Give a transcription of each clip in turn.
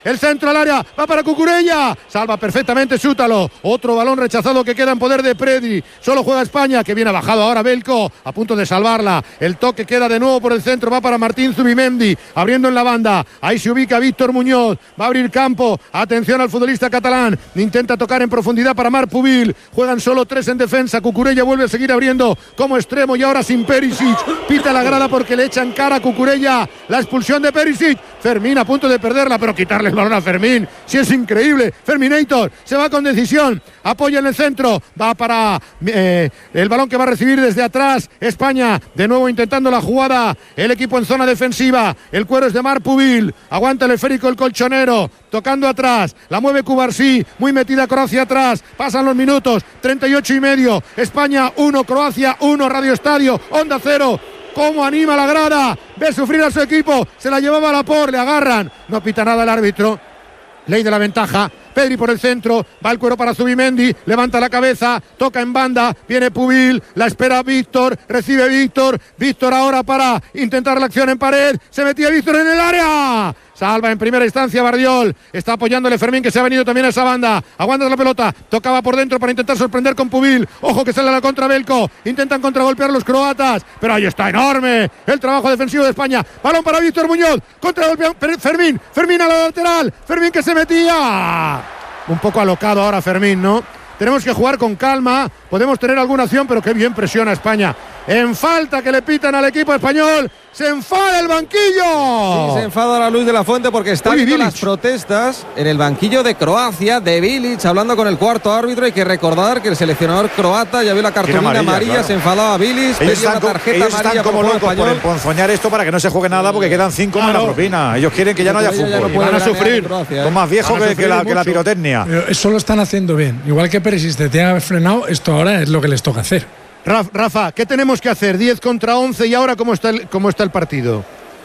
El centro al área, va para Cucurella, salva perfectamente Sútalo, otro balón rechazado que queda en poder de Predri, solo juega España, que viene bajado ahora Belko, a punto de salvarla, el toque queda de nuevo por el centro, va para Martín Zubimendi, abriendo en la banda, ahí se ubica Víctor Muñoz, va a abrir campo, atención al futbolista catalán, intenta tocar en profundidad para Marc Pubil, juegan solo 3 en defensa, Cucurella vuelve a seguir abriendo como extremo y ahora sin Perisic, pita la grada porque le echan cara a Cucurella, la expulsión de Perisic, Fermín a punto de perderla, pero quitarle el balón a Fermín, si es increíble, Ferminator se va con decisión, apoya en el centro, va para el balón que va a recibir desde atrás España, de nuevo intentando la jugada, el equipo en zona defensiva, el cuero es de Marc Pubil, aguanta el esférico el colchonero, tocando atrás, la mueve Cubarsí, muy metida Croacia atrás, pasan los minutos, 38,5, España 1, Croacia 1, Radio Estadio, Onda 0, cómo anima la grada, ve sufrir a su equipo, se la llevaba a Laporte, le agarran, no pita nada el árbitro, ley de la ventaja, Pedri por el centro, va el cuero para Zubimendi, levanta la cabeza, toca en banda, viene Pubil, la espera Víctor, recibe Víctor ahora para intentar la acción en pared, se metía Víctor en el área, salva en primera instancia Bardiol, está apoyándole Fermín que se ha venido también a esa banda, aguanta la pelota, tocaba por dentro para intentar sorprender con Pubil, ojo que sale a la contra Belko, intentan contragolpear los croatas, pero ahí está enorme el trabajo defensivo de España, balón para Víctor Muñoz, contragolpea Fermín a la lateral, Fermín que se metía, un poco alocado ahora Fermín, ¿no? Tenemos que jugar con calma, podemos tener alguna acción, pero qué bien presiona España. En falta que le pitan al equipo español, se enfada el banquillo. Sí, se enfada la Luis de la Fuente porque está viendo las protestas en el banquillo de Croacia, de Bilic, hablando con el cuarto árbitro. Hay que recordar que el seleccionador croata ya vio la cartulina amarilla, claro. Se enfadaba Bilic, pedía una tarjeta amarilla. Están como locos por emponzoñar esto para que no se juegue nada porque quedan 5 más la propina. Ellos quieren que ya no haya fútbol. No van a sufrir, son más viejos que la pirotecnia. Pero eso lo están haciendo bien. Igual que Perisic te tiene frenado, esto ahora es lo que les toca hacer. Rafa, ¿qué tenemos que hacer? 10 contra 11 y ahora ¿cómo está el partido?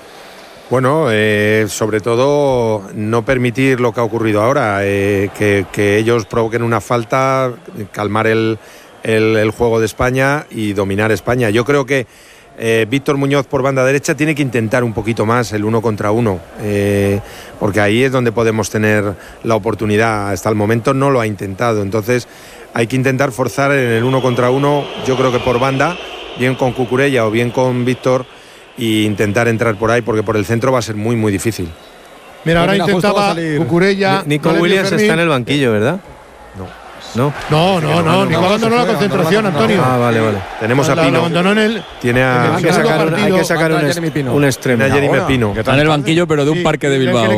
Bueno, sobre todo no permitir lo que ha ocurrido ahora, que ellos provoquen una falta, calmar el juego de España y dominar España. Yo creo que Víctor Muñoz por banda derecha tiene que intentar un poquito más el 1 contra 1, porque ahí es donde podemos tener la oportunidad. Hasta el momento no lo ha intentado, entonces hay que intentar forzar en el 1 contra 1, yo creo que por banda, bien con Cucurella o bien con Víctor, e intentar entrar por ahí, porque por el centro va a ser muy, muy difícil. Mira, ahora intentaba Cucurella. Nico Williams está en el banquillo, ¿verdad? No, Nico abandonó la concentración, Antonio. Ah, vale. Tenemos a Pino. Abandonó en el. Hay que sacar un extremo. A Jeremy Pino. Está en el banquillo, pero de un parque de Bilbao.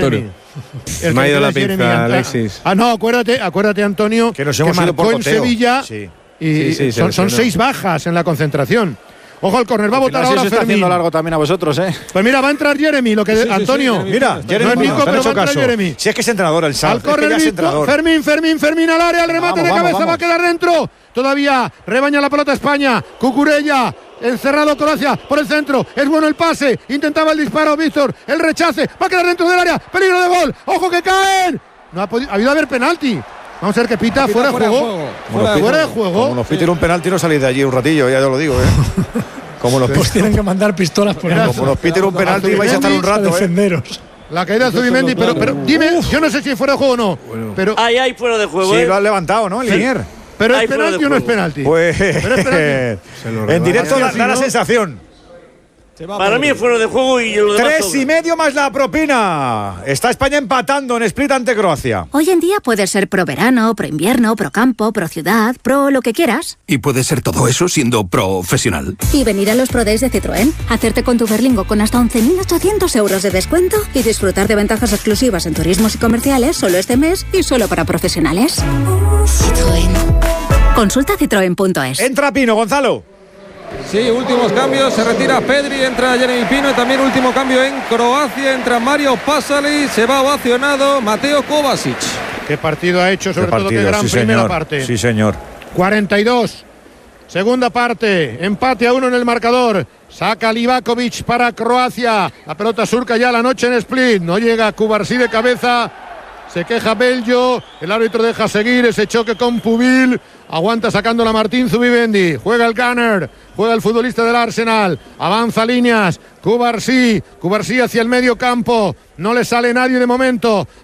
Me ha ido la pinza, Alexis. No, acuérdate, Antonio, que nos hemos marcó en Sevilla. Sí. Y son 6 bajas en la concentración. Ojo al córner, va a votar ahora Fermín. Se está haciendo largo también a vosotros, Pues mira, va a entrar Jeremy, Antonio. Mira, Jeremy, no es Nico, pero va a entrar Jeremy. Si es que es entrenador el Sal. Al córner, Fermín al área, el remate de cabeza, va a quedar dentro. Todavía rebaña la pelota España. Cucurella, encerrado Croacia por el centro. Es bueno el pase, intentaba el disparo Víctor, el rechace, va a quedar dentro del área. Peligro de gol, ojo que caen. No ha habido haber penalti. Vamos a ver que pita fuera de juego. Fuera de juego. Como nos piten un penalti no salís de allí un ratillo, ya lo digo, Como pues tienen que mandar pistolas por ahí. Como nos piten un penalti vais a estar un rato, defenderos. La caída de Zubimendi, pero dime, yo no sé si es fuera de juego o no. Pero hay fuera de juego. Sí, lo han levantado, ¿no? El Linier. ¿Pero es penalti o no es penalti? Pues en directo da la sensación. Para mí es fuera de juego y lo demás 3,5 más la propina. Está España empatando en Split ante Croacia. Hoy en día puedes ser pro verano, pro invierno, pro campo, pro ciudad, pro lo que quieras. Y puedes ser todo eso siendo profesional. Y venir a los Pro Days de Citroën, hacerte con tu Berlingo con hasta 11.800 euros de descuento y disfrutar de ventajas exclusivas en turismos y comerciales solo este mes y solo para profesionales. Citroën. Consulta citroen.es. Entra Pino, Gonzalo. Sí, últimos cambios, se retira Pedri, entra Jeremy Pino y también último cambio en Croacia, entra Mario Pasalic, se va ovacionado Mateo Kovacic. Qué partido ha hecho, sobre todo qué gran primera parte. Sí, señor. 42, segunda parte, empate a 1 en el marcador. Saca Livakovic para Croacia, la pelota surca ya la noche en Split, no llega Cubarsí de cabeza. Se queja Bello, el árbitro deja seguir ese choque con Pubil. Aguanta sacándola Martín Zubimendi. Juega el Gunner, juega el futbolista del Arsenal. Avanza líneas. Cubarsí hacia el medio campo. No le sale nadie de momento.